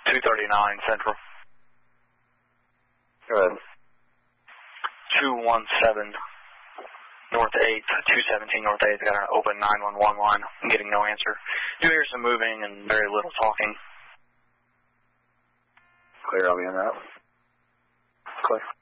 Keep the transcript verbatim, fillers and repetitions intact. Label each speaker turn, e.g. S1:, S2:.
S1: two thirty-nine Central.
S2: Go ahead.
S1: two one seven North eighth, two seventeen North eighth, got an open nine one one line. I'm getting no answer. Do hear some moving and very little talking.
S2: Clear on me on that.
S1: Clear.